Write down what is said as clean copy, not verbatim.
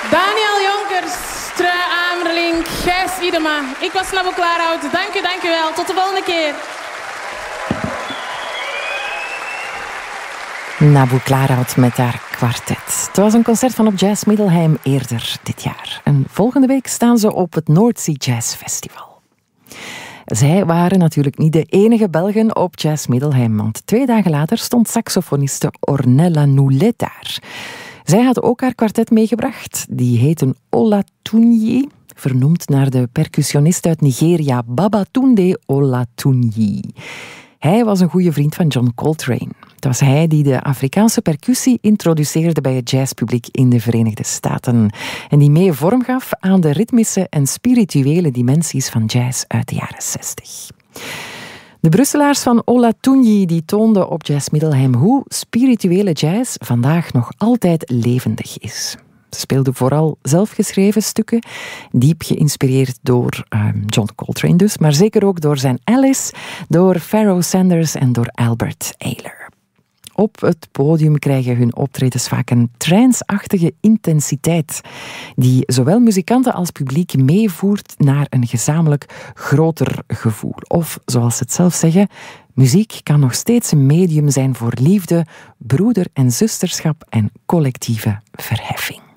Daniel Jonkers, Trui Amerling, Gijs Idema. Ik was Nabu Klaarhout. Dank u wel. Tot de volgende keer. Nabu Klaarhout met haar kwartet. Het was een concert van op Jazz Middelheim eerder dit jaar. En volgende week staan ze op het Noordzee Jazz Festival. Zij waren natuurlijk niet de enige Belgen op Jazz Middelheim, want 2 dagen later stond saxofoniste Ornella Noulet daar. Zij had ook haar kwartet meegebracht. Die heette Olatunji, vernoemd naar de percussionist uit Nigeria Babatunde Olatunji. Hij was een goede vriend van John Coltrane. Het was hij die de Afrikaanse percussie introduceerde bij het jazzpubliek in de Verenigde Staten. En die mee vorm gaf aan de ritmische en spirituele dimensies van jazz uit de jaren 60. De Brusselaars van Olatunji die toonden op Jazz Middelheim hoe spirituele jazz vandaag nog altijd levendig is. Ze speelden vooral zelfgeschreven stukken, diep geïnspireerd door John Coltrane dus, maar zeker ook door zijn Alice, door Pharoah Sanders en door Albert Ayler. Op het podium krijgen hun optredens vaak een trance-achtige intensiteit die zowel muzikanten als publiek meevoert naar een gezamenlijk groter gevoel. Of, zoals ze het zelf zeggen, muziek kan nog steeds een medium zijn voor liefde, broeder- en zusterschap en collectieve verheffing.